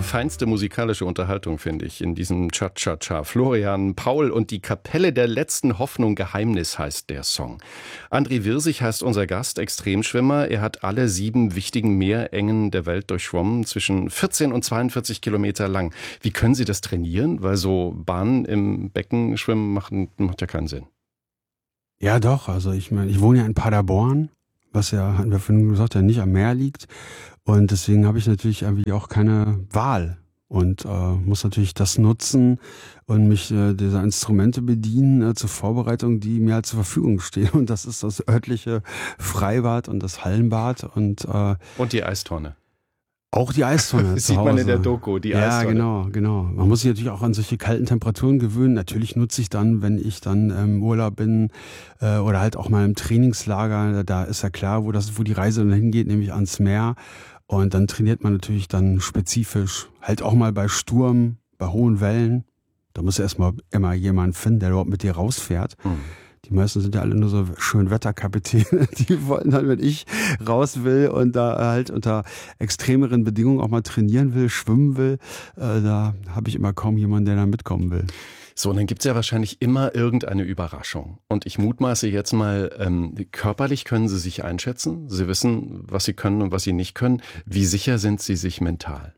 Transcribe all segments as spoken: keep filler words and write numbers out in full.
feinste musikalische Unterhaltung, finde ich, in diesem Cha-Cha-Cha. Florian Paul und die Kapelle der letzten Hoffnung, Geheimnis heißt der Song. André Wirsig heißt unser Gast, Extremschwimmer. Er hat alle sieben wichtigen Meerengen der Welt durchschwommen, zwischen vierzehn und zweiundvierzig Kilometer lang. Wie können Sie das trainieren? Weil so Bahnen im Becken schwimmen machen, macht ja keinen Sinn. Ja doch, also ich meine, ich wohne ja in Paderborn, was ja, hatten wir vorhin gesagt, ja nicht am Meer liegt. Und deswegen habe ich natürlich irgendwie auch keine Wahl und äh, muss natürlich das nutzen und mich äh, dieser Instrumente bedienen äh, zur Vorbereitung, die mir halt zur Verfügung stehen. Und das ist das örtliche Freibad und das Hallenbad und äh, und die Eistonne. Auch die Eistonne. Das sieht man in der Doku, die ja, Eistonne. Ja, genau, genau. Man muss sich natürlich auch an solche kalten Temperaturen gewöhnen. Natürlich nutze ich dann, wenn ich dann im Urlaub bin äh, oder halt auch mal im Trainingslager, da ist ja klar, wo das, wo die Reise dann hingeht, nämlich ans Meer. Und dann trainiert man natürlich dann spezifisch, halt auch mal bei Sturm, bei hohen Wellen. Da muss erstmal immer jemand finden, der überhaupt mit dir rausfährt. Hm. Die meisten sind ja alle nur so schön Wetterkapitäne, die wollen dann, wenn ich raus will und da halt unter extremeren Bedingungen auch mal trainieren will, schwimmen will, äh, da habe ich immer kaum jemanden, der da mitkommen will. So, und dann gibt's ja wahrscheinlich immer irgendeine Überraschung. Und ich mutmaße jetzt mal, ähm, körperlich können Sie sich einschätzen? Sie wissen, was Sie können und was Sie nicht können. Wie sicher sind Sie sich mental?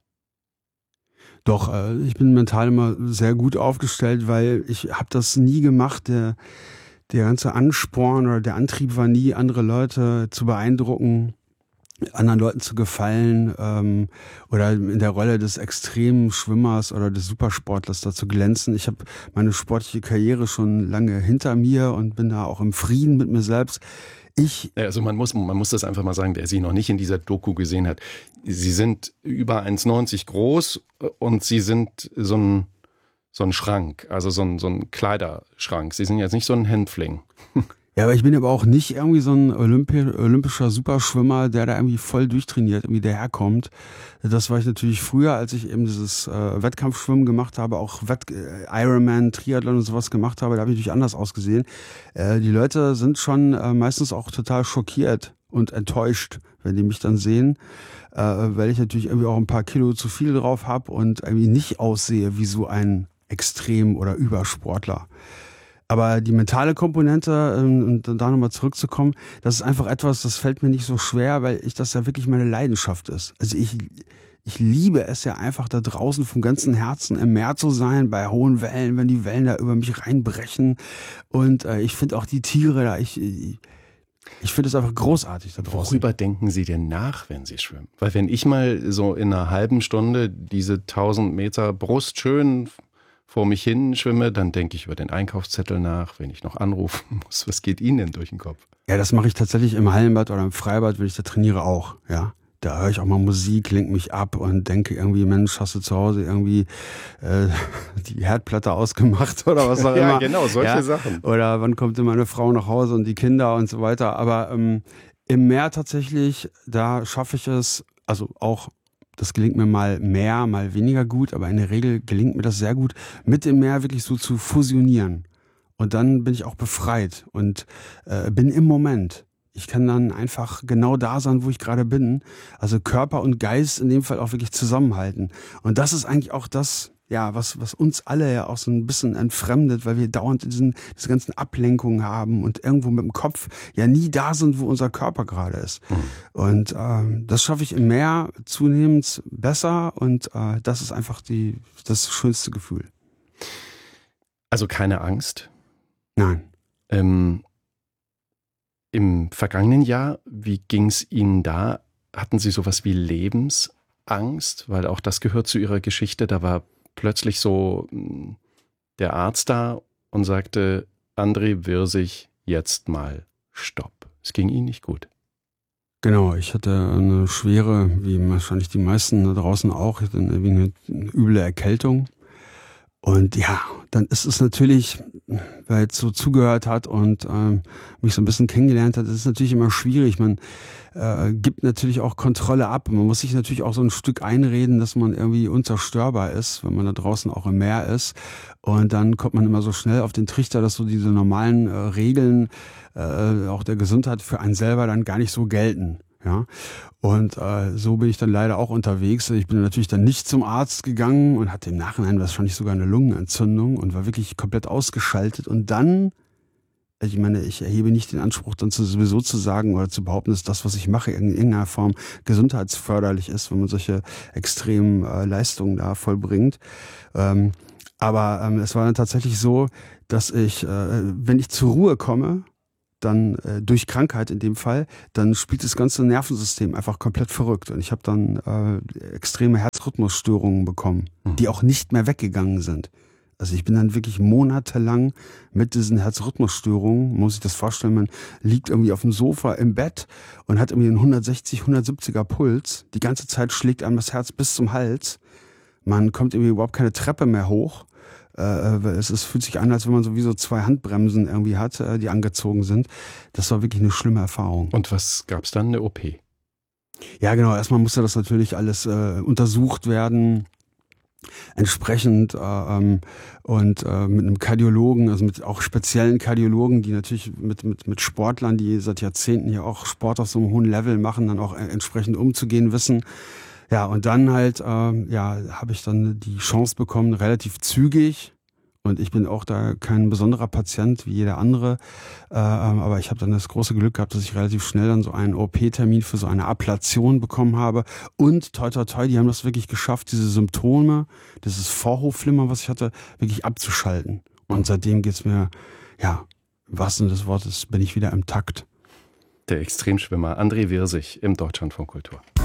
Doch, äh, ich bin mental immer sehr gut aufgestellt, weil ich habe das nie gemacht. Der, der ganze Ansporn oder der Antrieb war nie, andere Leute zu beeindrucken, anderen Leuten zu gefallen ähm, oder in der Rolle des extremen Schwimmers oder des Supersportlers da zu glänzen. Ich habe meine sportliche Karriere schon lange hinter mir und bin da auch im Frieden mit mir selbst. Ich also man muss, man muss das einfach mal sagen, der Sie noch nicht in dieser Doku gesehen hat. Sie sind über eins neunzig groß und Sie sind so ein, so ein Schrank, also so ein, so ein Kleiderschrank. Sie sind jetzt nicht so ein Hänfling. Ja, aber ich bin aber auch nicht irgendwie so ein Olympi- olympischer Superschwimmer, der da irgendwie voll durchtrainiert, irgendwie daherkommt. Das war ich natürlich früher, als ich eben dieses äh, Wettkampfschwimmen gemacht habe, auch Wett- äh, Ironman, Triathlon und sowas gemacht habe, da habe ich natürlich anders ausgesehen. Äh, die Leute sind schon äh, meistens auch total schockiert und enttäuscht, wenn die mich dann sehen, äh, weil ich natürlich irgendwie auch ein paar Kilo zu viel drauf habe und irgendwie nicht aussehe wie so ein Extrem- oder Übersportler. Aber die mentale Komponente, und da nochmal zurückzukommen, das ist einfach etwas, das fällt mir nicht so schwer, weil ich das ja wirklich meine Leidenschaft ist. Also ich, ich liebe es ja einfach da draußen vom ganzen Herzen im Meer zu sein, bei hohen Wellen, wenn die Wellen da über mich reinbrechen. Und äh, ich finde auch die Tiere da, ich, ich, ich finde es einfach großartig da draußen. Worüber denken Sie denn nach, wenn Sie schwimmen? Weil wenn ich mal so in einer halben Stunde diese tausend Meter Brust schön vor mich hin schwimme, dann denke ich über den Einkaufszettel nach, wenn ich noch anrufen muss. Was geht Ihnen denn durch den Kopf? Ja, das mache ich tatsächlich im Hallenbad oder im Freibad, wenn ich da trainiere auch, ja. Da höre ich auch mal Musik, lenke mich ab und denke irgendwie, Mensch, hast du zu Hause irgendwie äh, die Herdplatte ausgemacht oder was auch immer. Ja, genau, solche ja? Sachen. Oder wann kommt denn meine Frau nach Hause und die Kinder und so weiter. Aber ähm, im Meer tatsächlich, da schaffe ich es, also auch das gelingt mir mal mehr, mal weniger gut, aber in der Regel gelingt mir das sehr gut, mit dem Meer wirklich so zu fusionieren. Und dann bin ich auch befreit und äh, bin im Moment. Ich kann dann einfach genau da sein, wo ich gerade bin. Also Körper und Geist in dem Fall auch wirklich zusammenhalten. Und das ist eigentlich auch das, ja, was, was uns alle ja auch so ein bisschen entfremdet, weil wir dauernd diesen, diese ganzen Ablenkungen haben und irgendwo mit dem Kopf ja nie da sind, wo unser Körper gerade ist. Mhm. Und ähm, das schaffe ich im Meer zunehmend besser und äh, das ist einfach die, das schönste Gefühl. Also keine Angst? Nein. Ähm, im vergangenen Jahr, wie ging es Ihnen da? Hatten Sie sowas wie Lebensangst? Weil auch das gehört zu Ihrer Geschichte. Da war plötzlich so der Arzt da und sagte, André Wirsig, jetzt mal Stopp. Es ging Ihnen nicht gut. Genau, ich hatte eine schwere, wie wahrscheinlich die meisten da draußen auch, ich hatte eine, eine üble Erkältung. Und ja, dann ist es natürlich, wer jetzt so zugehört hat und ähm, mich so ein bisschen kennengelernt hat, das ist natürlich immer schwierig. Man äh, gibt natürlich auch Kontrolle ab. Man muss sich natürlich auch so ein Stück einreden, dass man irgendwie unzerstörbar ist, wenn man da draußen auch im Meer ist. Und dann kommt man immer so schnell auf den Trichter, dass so diese normalen äh, Regeln äh, auch der Gesundheit für einen selber dann gar nicht so gelten. Ja, und äh, so bin ich dann leider auch unterwegs. Ich bin natürlich dann nicht zum Arzt gegangen und hatte im Nachhinein wahrscheinlich sogar eine Lungenentzündung und war wirklich komplett ausgeschaltet. Und dann, ich meine, ich erhebe nicht den Anspruch, dann zu, sowieso zu sagen oder zu behaupten, dass das, was ich mache, in irgendeiner Form gesundheitsförderlich ist, wenn man solche extremen äh, Leistungen da vollbringt. Ähm, aber ähm, es war dann tatsächlich so, dass ich, äh, wenn ich zur Ruhe komme, dann äh, durch Krankheit in dem Fall, dann spielt das ganze Nervensystem einfach komplett verrückt. Und ich habe dann äh, extreme Herzrhythmusstörungen bekommen, mhm. die auch nicht mehr weggegangen sind. Also ich bin dann wirklich monatelang mit diesen Herzrhythmusstörungen, muss ich das vorstellen, man liegt irgendwie auf dem Sofa im Bett und hat irgendwie einen hundertsechzig, hundertsiebziger Puls. Die ganze Zeit schlägt einem das Herz bis zum Hals. Man kommt irgendwie überhaupt keine Treppe mehr hoch. Es, es fühlt sich an, als wenn man sowieso zwei Handbremsen irgendwie hat, die angezogen sind. Das war wirklich eine schlimme Erfahrung. Und was gab's dann? Eine O P? Ja, genau. Erstmal musste das natürlich alles äh, untersucht werden, entsprechend äh, ähm, und äh, mit einem Kardiologen, also mit auch speziellen Kardiologen, die natürlich mit mit mit Sportlern, die seit Jahrzehnten hier auch Sport auf so einem hohen Level machen, dann auch entsprechend umzugehen wissen. Ja, und dann halt, ähm, ja, habe ich dann die Chance bekommen, relativ zügig. Und ich bin auch da kein besonderer Patient wie jeder andere. Äh, aber ich habe dann das große Glück gehabt, dass ich relativ schnell dann so einen O P-Termin für so eine Ablation bekommen habe. Und toi, toi, toi, die haben das wirklich geschafft, diese Symptome, dieses Vorhofflimmern, was ich hatte, wirklich abzuschalten. Und seitdem geht's mir, ja, im wahrsten Sinne des Wortes, bin ich wieder im Takt. Der Extremschwimmer André Wirsig im Deutschlandfunk Kultur.